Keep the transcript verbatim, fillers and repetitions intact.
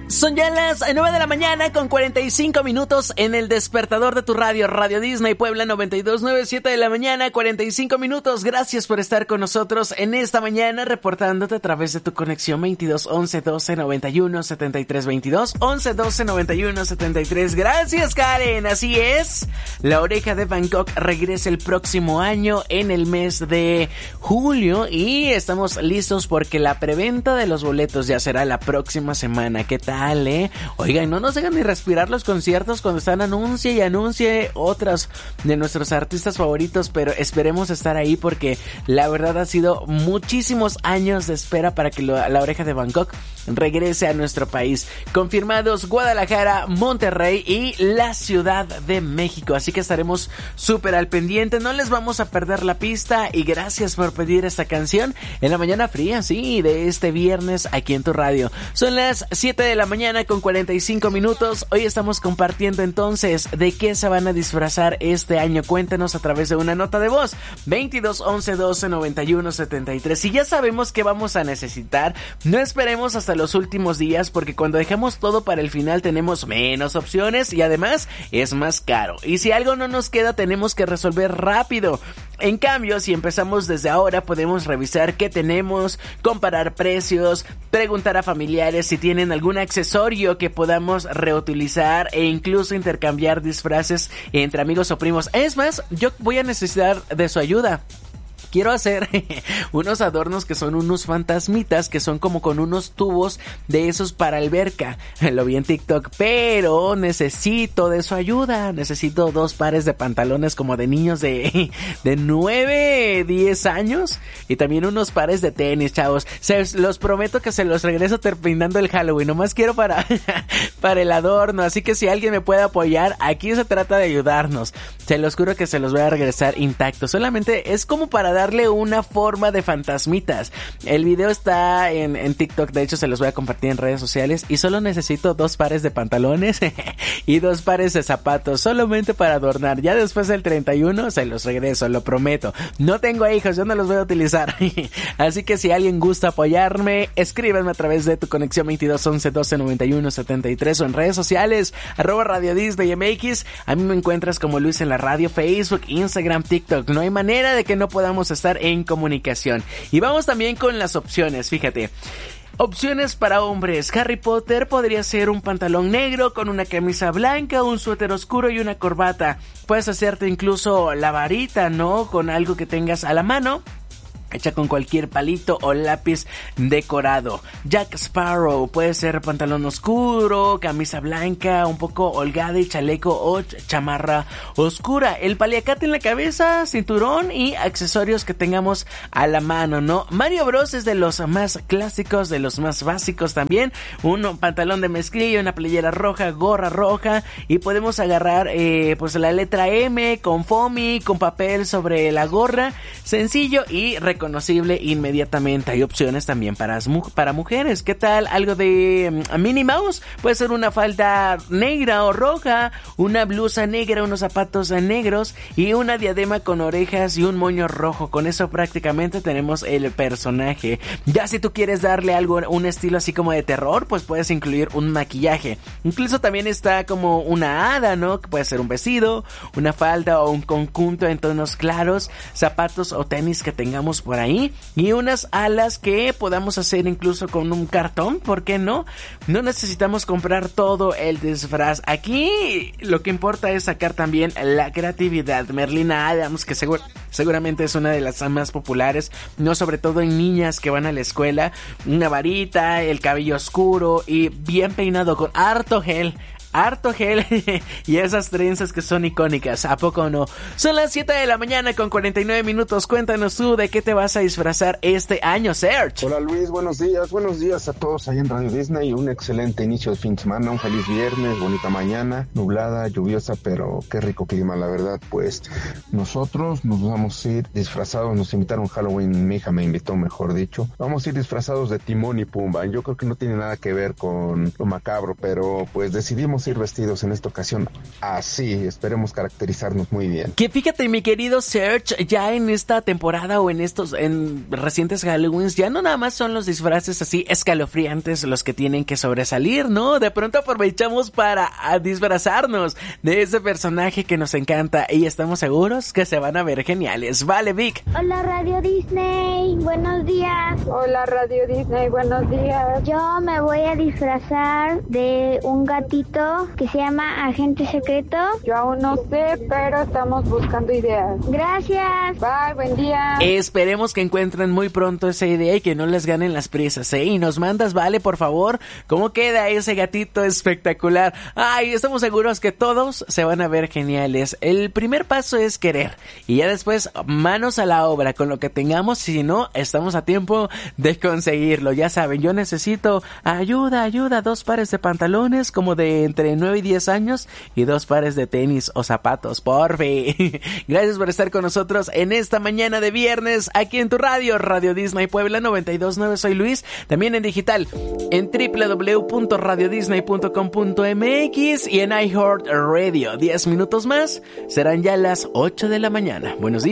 Son ya las nueve de la mañana con cuarenta y cinco minutos en el despertador de tu radio, Radio Disney Puebla noventa y dos punto nueve, siete de la mañana, cuarenta y cinco minutos. Gracias por estar con nosotros en esta mañana, reportándote a través de tu conexión veintidós once doce noventa y uno setenta y tres, veintidós once doce noventa y uno setenta y tres. Gracias, Karen. Así es, La Oreja de Van Gogh regresa el próximo año en el mes de julio y estamos listos porque la preventa de los boletos ya será la próxima semana. ¿Qué tal? ¿Eh? Oigan, no nos dejan ni respirar los conciertos cuando están anuncie y anuncie otras de nuestros artistas favoritos, pero esperemos estar ahí porque la verdad ha sido muchísimos años de espera para que lo, La Oreja de Van Gogh regrese a nuestro país. Confirmados Guadalajara, Monterrey y la Ciudad de México, así que estaremos súper al pendiente, no les vamos a perder la pista y gracias por pedir esta canción en la mañana fría, sí, de este viernes aquí en tu radio. Son las siete de la mañana con cuarenta y cinco minutos. Hoy estamos compartiendo entonces de qué se van a disfrazar este año. Cuéntanos a través de una nota de voz veintidós once doce noventa y uno setenta y tres. Si ya sabemos qué vamos a necesitar, no esperemos hasta los últimos días porque cuando dejamos todo para el final tenemos menos opciones y además es más caro. Y si algo no nos queda tenemos que resolver rápido. En cambio, si empezamos desde ahora podemos revisar qué tenemos, comparar precios, preguntar a familiares si tienen algún accesorio que podamos reutilizar e incluso intercambiar disfraces entre amigos o primos. Es más, yo voy a necesitar de su ayuda. Quiero hacer unos adornos que son unos fantasmitas que son como con unos tubos de esos para alberca. Lo vi en TikTok, pero necesito de su ayuda. Necesito dos pares de pantalones como de niños de, de nueve, diez años y también unos pares de tenis, chavos. Se los prometo que se los regreso terminando el Halloween. Nomás quiero para, para el adorno. Así que si alguien me puede apoyar, aquí se trata de ayudarnos. Se los juro que se los voy a regresar intactos. Solamente es como para darle una forma de fantasmitas. El video está en, en TikTok, de hecho se los voy a compartir en redes sociales y solo necesito dos pares de pantalones y dos pares de zapatos, solamente para adornar. Ya después del treinta y uno se los regreso, lo prometo. No tengo hijos, yo no los voy a utilizar. Así que si alguien gusta apoyarme, escríbanme a través de tu conexión veintidós once doce noventa y uno setenta y tres o en redes sociales, arroba Radio Disney M X. A mí me encuentras como Luis en la radio, Facebook, Instagram, TikTok. No hay manera de que no podamos estar en comunicación. Y vamos también con las opciones, fíjate. Opciones para hombres. Harry Potter podría ser un pantalón negro con una camisa blanca, un suéter oscuro y una corbata. Puedes hacerte incluso la varita, ¿no? Con algo que tengas a la mano, hecha con cualquier palito o lápiz decorado. Jack Sparrow puede ser pantalón oscuro, camisa blanca, un poco holgada y chaleco o chamarra oscura. El paliacate en la cabeza, cinturón y accesorios que tengamos a la mano, ¿no? Mario Bros es de los más clásicos, de los más básicos también. Un pantalón de mezclilla, una playera roja, gorra roja y podemos agarrar eh, pues la letra M con foamy, con papel sobre la gorra. Sencillo y reconocible inmediatamente. Hay opciones también para, para mujeres. ¿Qué tal? Algo de um, Minnie Mouse. Puede ser una falda negra o roja, una blusa negra, unos zapatos negros y una diadema con orejas y un moño rojo. Con eso prácticamente tenemos el personaje. Ya si tú quieres darle algo, un estilo así como de terror, pues puedes incluir un maquillaje. Incluso también está como una hada, ¿no? Que puede ser un vestido, una falda o un conjunto en tonos claros, zapatos o tenis que tengamos por ahí y unas alas que podamos hacer incluso con un cartón, ¿por qué no? No necesitamos comprar todo el disfraz. Aquí lo que importa es sacar también la creatividad. Merlina Adams, que seguro, seguramente es una de las más populares, no, sobre todo en niñas que van a la escuela, una varita, el cabello oscuro y bien peinado con harto gel. Harto gel y esas trenzas que son icónicas, ¿a poco no? Son las siete de la mañana con cuarenta y nueve minutos. Cuéntanos tú de qué te vas a disfrazar este año, Serge. Hola Luis, buenos días, buenos días a todos ahí en Radio Disney. Un excelente inicio de fin de semana, un feliz viernes, bonita mañana, nublada, lluviosa, pero qué rico clima, la verdad. Pues nosotros nos vamos a ir disfrazados, nos invitaron Halloween, mi hija me invitó, mejor dicho. Vamos a ir disfrazados de Timón y Pumba. Yo creo que no tiene nada que ver con lo macabro, pero pues decidimos vamos a ir vestidos en esta ocasión así, esperemos caracterizarnos muy bien. Que fíjate, mi querido Serge, ya en esta temporada o en estos en recientes Halloweens, ya no nada más son los disfraces así escalofriantes los que tienen que sobresalir, ¿no? De pronto aprovechamos para disfrazarnos de ese personaje que nos encanta y estamos seguros que se van a ver geniales. Vale, Vic. Hola, Radio Disney, buenos días. Hola, Radio Disney, buenos días. Yo me voy a disfrazar de un gatito que se llama Agente Secreto. Yo aún no sé, pero estamos buscando ideas. Gracias. Bye, buen día. Esperemos que encuentren muy pronto esa idea y que no les ganen las prisas, ¿eh? Y nos mandas, Vale, por favor, cómo queda ese gatito espectacular. Ay, estamos seguros que todos se van a ver geniales. El primer paso es querer y ya después manos a la obra con lo que tengamos. Si no, estamos a tiempo de conseguirlo. Ya saben, yo necesito ayuda, ayuda, dos pares de pantalones como de entre nueve y diez años y dos pares de tenis o zapatos, porfi. Gracias por estar con nosotros en esta mañana de viernes aquí en tu radio, Radio Disney Puebla noventa y dos punto nueve. Soy Luis, también en digital en doble u doble u doble u punto radio disney punto com punto m x y en iHeartRadio. diez minutos más, serán ya las ocho de la mañana. Buenos días.